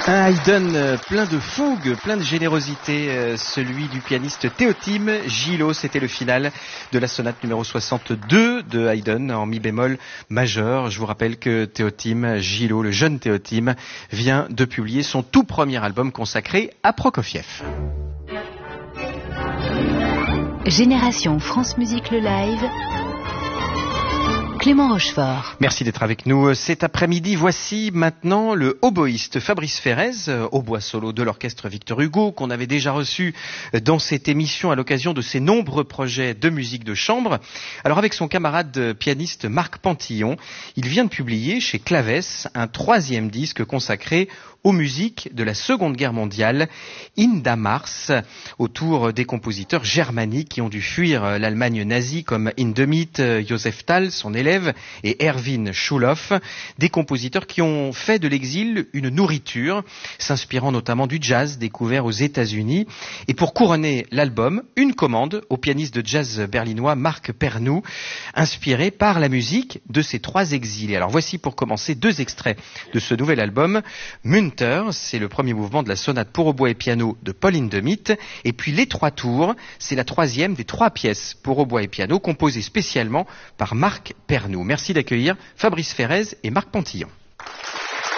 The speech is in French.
Un Haydn plein de fougue, plein de générosité, celui du pianiste Théotime Gillot. C'était le final de la sonate numéro 62 de Haydn en mi bémol majeur. Je vous rappelle que Théotime Gillot, le jeune Théotime, vient de publier son tout premier album consacré à Prokofiev. Génération France Musique le live. Clément Rochefort. Merci d'être avec nous cet après-midi. Voici maintenant le oboïste Fabrice Ferrez, hautbois solo de l'orchestre Victor Hugo, qu'on avait déjà reçu dans cette émission à l'occasion de ses nombreux projets de musique de chambre. Alors avec son camarade pianiste Marc Pantillon, il vient de publier chez Clavès un 3e disque consacré aux musiques de la Seconde Guerre mondiale, Inda Mars, autour des compositeurs germaniques qui ont dû fuir l'Allemagne nazie comme Hindemith, Joseph Thal, son élève, et Erwin Schulhoff, des compositeurs qui ont fait de l'exil une nourriture, s'inspirant notamment du jazz découvert aux États-Unis. Et pour couronner l'album, une commande au pianiste de jazz berlinois Marc Pernoud, inspiré par la musique de ces 3 exilés. Alors voici pour commencer 2 extraits de ce nouvel album. Munter, c'est le premier mouvement de la sonate pour hautbois et piano de Paul Hindemith. Et puis Les 3 tours, c'est la 3e des 3 pièces pour hautbois et piano composées spécialement par Marc Pernoud. Merci d'accueillir Fabrice Ferrez et Marc Pantillon.